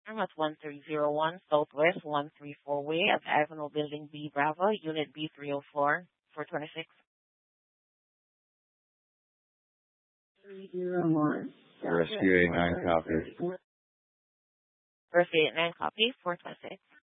I'm at 1301 Southwest 134 Way at Avenue Building B Bravo, Unit B304, 426. 301. Rescue 89 copy. Rescue 89 copy, 426.